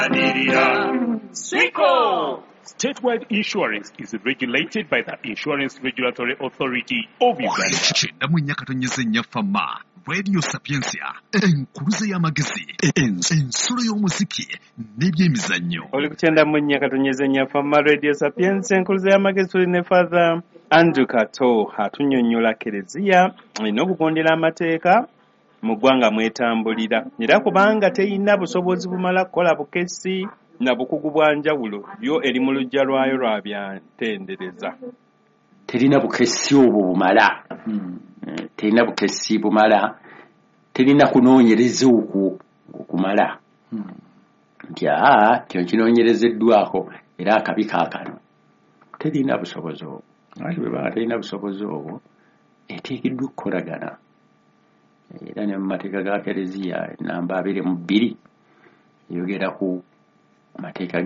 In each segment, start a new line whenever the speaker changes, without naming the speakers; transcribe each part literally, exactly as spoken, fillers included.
Siko! Statewide insurance is regulated by the Insurance Regulatory Authority of Uganda.
Chenda munyakatonyeze nyafama Radio Sapiensia enkuluze y'amagezi ensolo y'omuziki n'ebyemizannyo.
Oli kuchenda munyakatonyeze nyafama Radio Sapiensia enkuluze y'amagezi tuli ne Father Andrew Kato atunyonnyola Kereziya ino okugondera amateeka mu ggwanga mwetambulira era kubanga teyina busobozi bumala kukola bukesi na bukugu bwa njawulo byo eri mu lujja lwayo lwa byantendereza.
Terina bukesi obwo bumala hmm. terina bukesi bumala terina kunoonyereza okwo okumala hmm. nti aa kino kinoonyerezeddwako era akabi kaakano terina busobozi obwo ati bwe baba terina busobozi obwo eteekeddwa okukolagana era ne mu mateeka ga Kereziya namba abiri mu bbiri yogera ku amateeka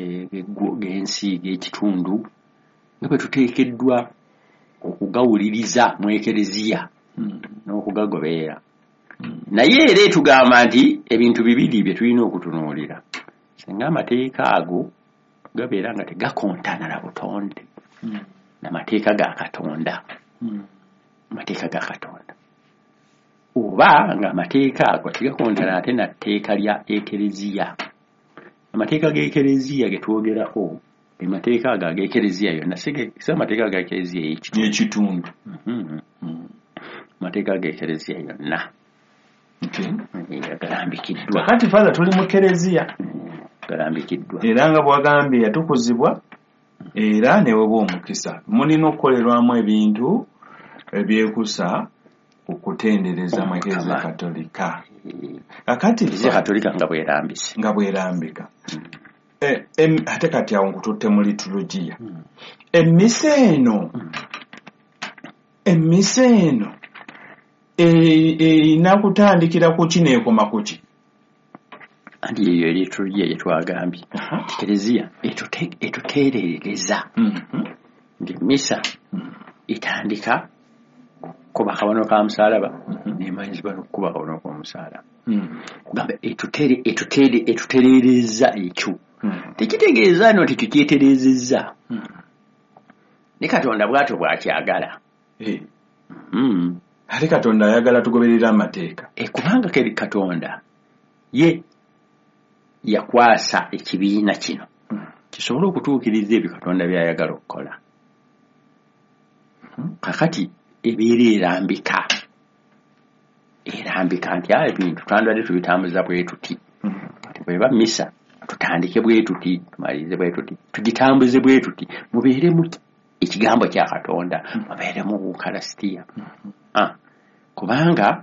g'ensi g'ekitundu nga bwe tuteekeddwa okugawuliriza mu Ekereziya n'okugagoberera. Naye era etugamba nti ebintu bibiri bye tulina okutunuulira singa amateeka ago gabeera nga tegakontana na butonde n'amateeka ga Katonda amateeka ga Katonda oba nga amateeka ago tegakontana ate na tteeka lya Ekereziya. Amateeka g'Ekereziya ge twogerako emateeka ago ag'Ekereziya yonna si amateeka ga Ekereziya y'ekitundu amateeka g'Ekereziya yonna galambikiddwa.
Kati Father tuli mu Kereziya
galambikiddwa
era nga bwagambye yatukuzibwa era ne weebwa omukisa mulina okukolerwamu ebintu ebyekusa okutendereza mu Ekereziya Katolika. Kakati
Ekereziya Katolika nga bwerambise
nga bwerambika eh em ate kati awo nkututte mu liturujia emmisa eno emmisa eno erina kutandikira ku ki n'ekoma ku ki?
Andi eyo liturujia gye twagambye Ekereziya etuteerereza nti emmisa etandika kuba kabono ka musaalaba n'emanyizibwa n'okukuba kabono k'omusaalaba kugamba etutere etutere etutereereza ekyo tekitegeeza nti tukyetereezezza ne Katonda bw'atyo bw'akyagala
ate Katonda ayagala tugoberera amateeka
kubanga keri Katonda ye yakwasa ekibiina kino kisobole okutuukiriza ebyo Katonda by'ayagala okukola. Kakati ebeera erambika erambika nti awo ebintu twandwadde tubitambuza bwe tuti kati bwe ba misa tutandike bwe tuti tumalirize bwe tuti tugitambuze bwe tuti mubeere mu ekigambo kya Katonda mubeere mu Eucharistia ah kubanga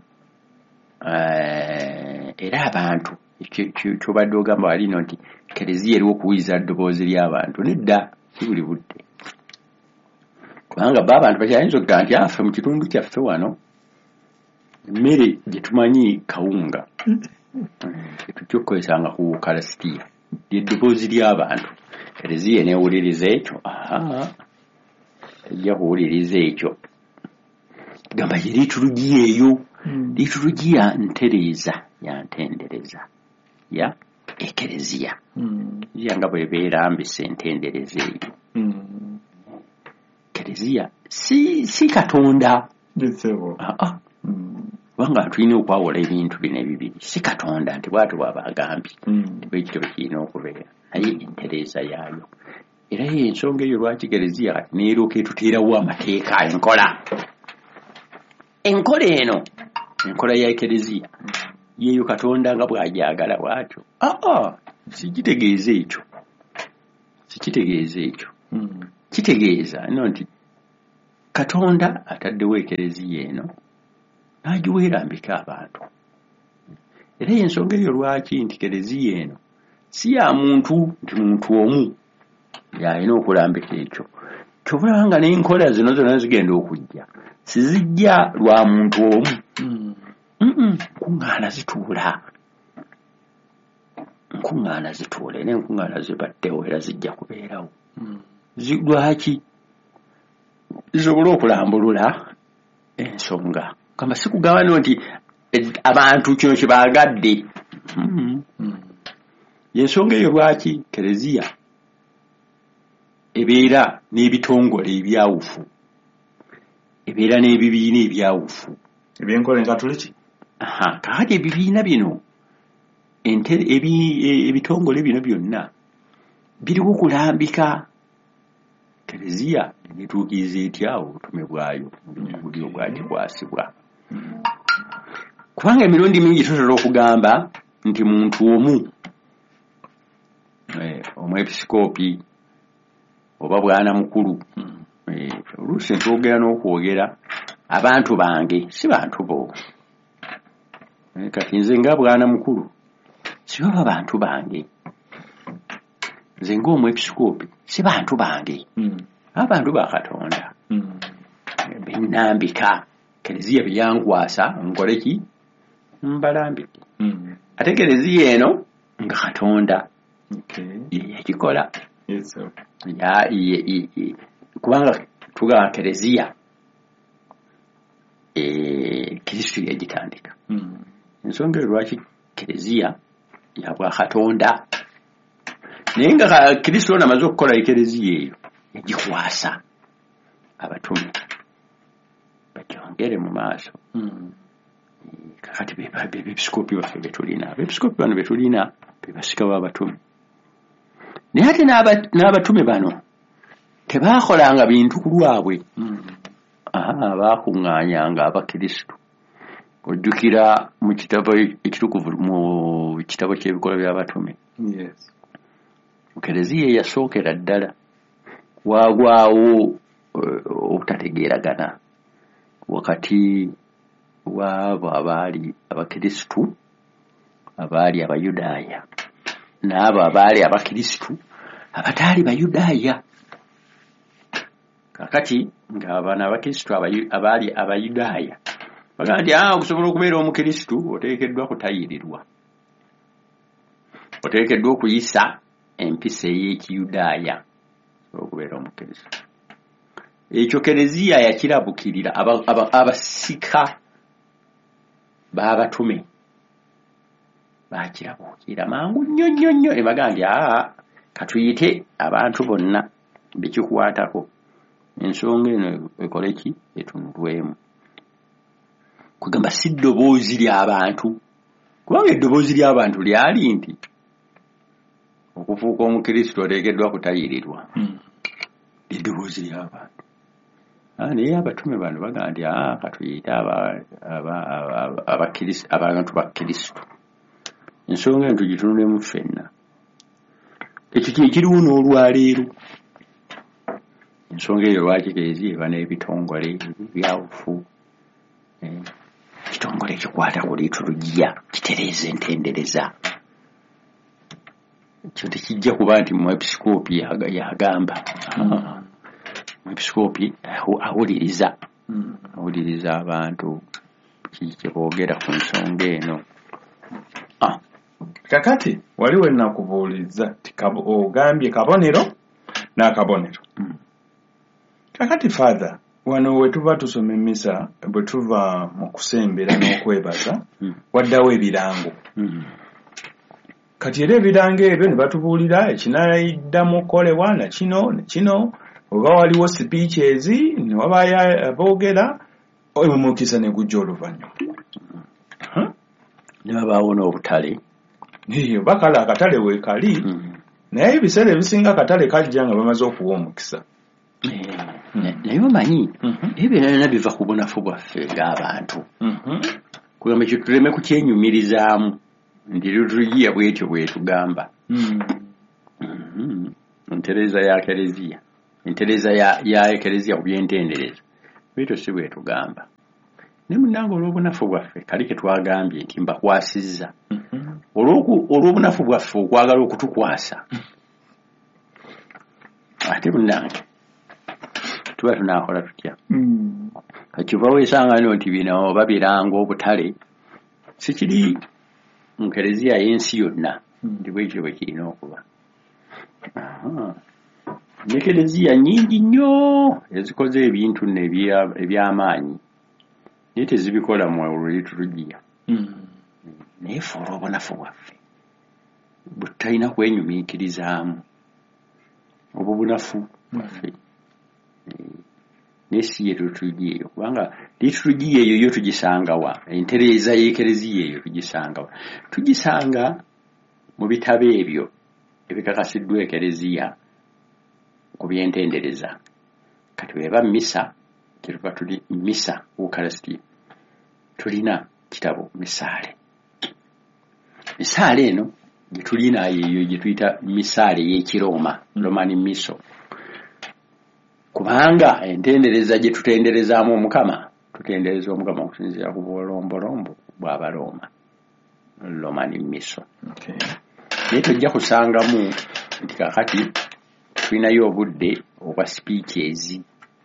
era abantu kyobadde ogamba walino nti Kereziya eriwo okuwuliza ddoboozi ly'abantu nedda si buli budde kubanga bo abantu bakyayinza okugamba nti afe mu kitundu kyaffe wano emmere gye tumanyi kawunga tetutya okukozesanga ku Eucharistia ly'eddoboozi ly'abantu. Kereziya neewuliriza ekyo aha ejja kuwuliriza ekyo gamba ye liturujia eyo liturujia ntereeza ya ntendereza ya Ekereziya nga bwe beerambisa entendereza eyo. Kereziya si si Katonda aa kubanga tulina okwawula ebintu bino ebibiri si Katonda nti bw'atyo bw'aba agambye nti bwekityo bwe kirina okubeera naye entereeza yaayo era y'ensonga eyo lwaki Kereziya kati neerooka etuteerawo amateeka enkola enkola eno enkola ya Kereziya yeeyo Katonda nga bw'agyagala bw'atyo aa sikitegeeza ekyo sikitegeeza ekyo kitegeeza no nti Katonda ataddewo Kereziya eno n'agiweerambika abantu era y'ensonga eyo lwaki nti Kereziya eno si ya muntu nti muntu omu y'alina okulambika ekyo kyobulanga n'enkola zino zonna zigenda okujja sizijja lwa muntu omu nkuŋŋaana zituula nkuŋŋaana zituula era enkuŋŋaana zibaddewo era zijja kubeerawo lwaki zisobole okulambulula ensonga kama si kugamba nti abantu kino kye baagadde yensonga eyo lwaki Kereziya ebeera n'ebitongole ebyawufu ebeera n'ebibiina ebyawufu
ebyenkola enkatoliki.
aha kakati ebibiina bino ebitongole bino byonna biriwo kulambika Kereziya netuukiriza etya obutume bwayo buli obwagikwasibwa. Kubanga emirundi mingi tusobola okugamba nti muntu omu omwepisikoopi oba bwana mukulu oluusi ntwogera n'okwogera abantu bange si bantu bo. Kati nze nga bwana mukulu si baba bantu bange, nze ng'omwepisikoopi si bantu bange, abantu ba Katonda bennambika. Kereziya byankwasa nkole ki? Mbalambike. Ate Kereziya eno nga Katonda yakikola. Kubanga tugamba Kereziya Kristo yagitandika. Ensonga lwaki Kereziya yabwa Katonda naye nga Kristo namaze okukola Kereziya eyo yagikwasa abatume bagyongere mu maaso. Kakati bepisikopi baffe betulina bepisikopi bano betulina bebasikawo abatume naye ate n'abatume bano tebaakolanga bintu ku lwabwe. Baakuŋŋaanyanga abakristo. Ojjukira mu kitabo ekitukuvu mu kitabo ky'ebikola by'abatume Kereziya yasookera ddala waagwawo obutategeeragana wakati w'abo abaali abakristu abaali abayudaaya n'abo abaali abakristu abataali bayudaaya. Kakati ng'abaana abakristu abaali abayudaaya bagamba nti okusobola okubeera omukristu oteekeddwa kutayirirwa, oteekeddwa okuyisa empisa ey'ekiyudaaya okubeera omukristu. Ekyo Kereziya yakirabukirira abasika b'abatume baakirabukira mangu nnyo nnyo nnyo ne bagamba nti aa katuyite abantu bonna bekikwatako ensonga eno ekole ki etunulwemu. Kugamba si ddoboozi ly'abantu, kubanga eddoboozi ly'abantu lyali nti okufuuka omukristo oteekeddwa kutayirirwa. Eddoboozi ly'abantu naye abatume bano bagamba nti aa katuyite abantu ba Kristo ensonga eno tugitunulemu ffenna. Ekyo kyekiriwo n'olwaleero. Ensonga eyo lwaki Kereziya eba n'ebitongole ebyawufu, ekitongole ekikwata ku liturujia kitereeza entendereza. Ekyo tekijja kuba nti mwepisikoopi yagamba. Mwepisikoopi awuliriza awuliriza abantu kye boogera ku nsonga eno.
Kakati wali we nakubuuliza ti ogambye kabonero n'akabonero. Kakati Father, wano we tuba tusoma emmisa bwe tuva mu kusembera n'okwebaza waddawo ebirango. Kati era ebirango ebyo ne batubuulira ekinaayiddamu okukolebwa na kino ne kino, oba waliwo speeches ne wabaayo aboogera omukisa ne gujja oluvannyuma.
Ne wabaawo n'obutale.
Bakala akatale weekali naye ebiseera ebisinga akatale kajja nga bamaze okuwa omukisa.
Naye omanyi ebyo byonna biva ku bunafu bwaffe ng'abantu. Kugamba ekyo tuleme kukyenyumirizaamu nti liturujia bwetyo bwetugamba. Entereza ya Kereziya entereza ya Kereziya ku byentendereza bwetyo si bwetugamba. Ne munnange olw'obunafu bwaffe kali ke twagambye nti mbakwasizza olw'obunafu bwaffe okwagala okutukwasa. Ate munnange tuba tunaakola tutya? Kakiva weesanga nti bino oba birango obutale si kiri mu Kereziya y'ensi yonna nti bwekyo bwe kirina okuba. Ne Kereziya nnyingi nnyo ezikoze ebintu eby'amaanyi naye tezibikola mu liturujia. Naye ffe olw'obunafu bwaffe butalina kwenyumiikirizaamu obwo bunafu bwaffe. N'ensi yetu tugiyeyo kubanga litugiye eyo yo tugisangawa entereeza y'ekereziya eyo tugisangawa tugisanga mu bitabo ebyo ebikakasiddwa ekereziya ku byentendereza. Kati weba misa kyetuva tuli misa Eucharistia tulina kitabo misaale. Misaale eno gye tulina eyo gye tuyita misaale y'Ekirooma Roman Missal. Kubanga entendereza gye tutenderezaamu Omukama tutendereza Omukama okusinziira ku bwolombolombo bw'Abaroma Roman Missal.
Okay.
Naye tojja kusangamu nti kakati tulinayo obudde obwa speeches.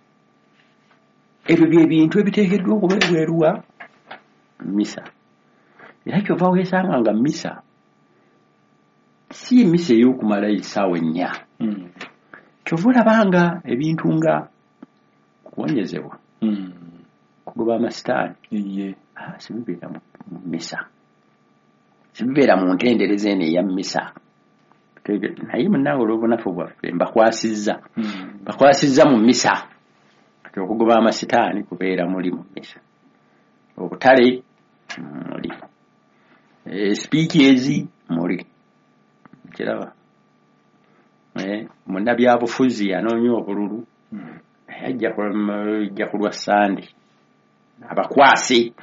Ebyo bye bintu ebiteekeddwa okubeerwa misa. Era kyova weesanga nga misa si misa ey'okumala essaawa ennya.
Mm.
Kyova olabanga ebintu nga kuwonyezebwa,
Mm.
kugoba amasitaani,
Iye.
ah, sibibeera mu misa. Sibibeera mu ntendereza eno eya misa. Naye munnaawe olw'obunafu bwaffe mbakwasizza.
Mm.
Bakwasizza mu misa. Kati okugoba amasitaani kubeera muli mu misa. Obutale muli. E, speeches muli. Kiraba. Eh, munnabyabufuzi anoonya obululu.
Mm.
Ajja kujja ku lwa Sande. Abakwase.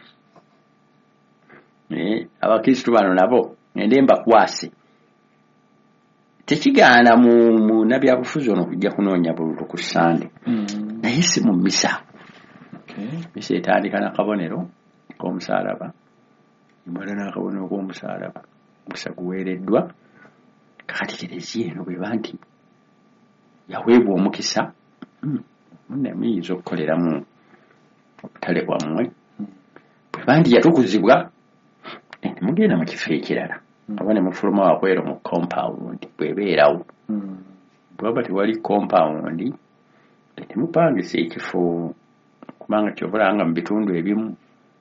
Eh, abakristu bano nabo ngende mbakwase. Tekigaana mu munnabyabufuzi ono kujja kunoonya bululu ku Sande.
Mm.
Naye si mu misa.
Okay.
Misa etandika n'akabonero k'omusaalaba. Imala n'akabonero k'omusaalaba. Musa guweereddwa. Kakati kereziya eno bweba nti yaweebwa omukisa. Mm. Munne muyinza okukoleramu obutale bwammwe. Bweba nti yatukuzibwa mugenda mu kifo ekirala. Aba ne mufuluma wakwera mu compound bwebeerawo.
Mm.
Bwaba tewali compound temupangisa ekifo kubanga kyobulanga mu bitundu ebimu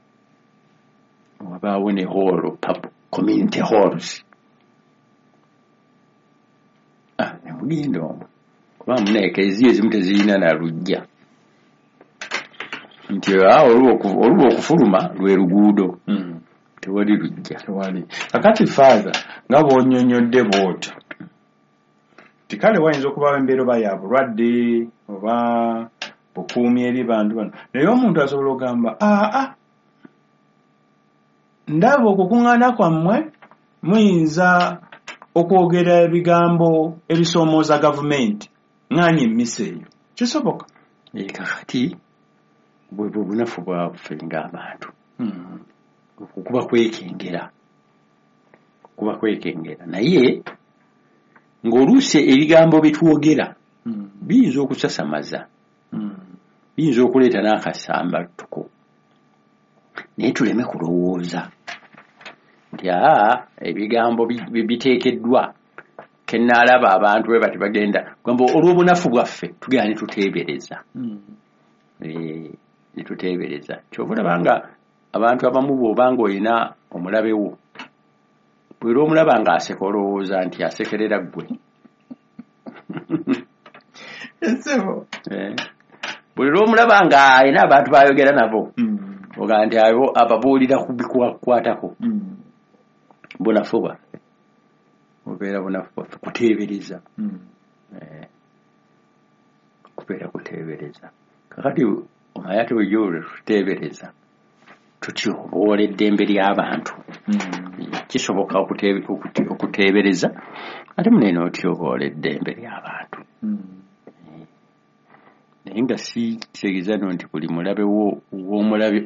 wabaawo ne hall pub community halls. Ah, nemugenda omwo kuba muna ekereziya ezimu tezirina na lujja nti awo oluba okufuluma lwe luguudo.
Mm.
Tewali lujja.
Tewali. Kakati father nga bw'onnyonnyodde bw'otyo tikale wayinza okubawo embeera oba ya bulwadde oba bukuumi eri bantu bano naye omuntu asobola okugamba aa ndaba okukuŋŋaana kwammwe muyinza okwogera ebigambo ebisoomooza gavumenti ŋŋaanye emmisa eyo kisoboka.
E, kakati bwe bwe bunafu bwaffe ng'abantu.
Mm.
Kuba kwekengera. Kuba kwekengera. Naye ng'oluusi ebigambo bitwogera
Mm.
biyinza okusasamaza.
Mm.
Biyinza okuleeta n'akasambattuko. Naye tuleme kulowooza nti aa ebigambo bi- biteekeddwa kennaalaba abantu bwe bati bagenda gamba olw'obunafu bwaffe tugenda ne tuteebereza.
Mm.
Eh, ne tuteebereza. Kyova olabanga abantu abamu bw'obanga olina omulabe wo bwe lw'omulaba ng'aseka olowooza nti asekerera ggwe.
Ensebo.
Eh, bwe lw'omulaba ng'alina abantu bayogera nabo
Mm.
oga nti abo ababuulira ku bikukwatako.
Mm.
Bunafu bwaffe obeera bunafu bwaffe kuteebereza.
Mm.
Eh, kubeera kuteebereza. Kakati omaye ate bwejjo tuteebereza tutyoboola eddembe ly'abantu.
Mm.
Kisoboka okute- okute- okuteebereza ate munene otyoboola eddembe ly'abantu.
Mm.
Naye nga si kitegeeza no nti buli mulabe wo w'omulabe